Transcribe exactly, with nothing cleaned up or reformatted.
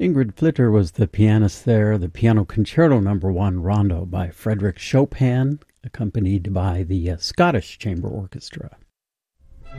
Ingrid Flitter was the pianist there. The Piano Concerto Number One Rondo by Frédéric Chopin, accompanied by the uh, Scottish Chamber Orchestra.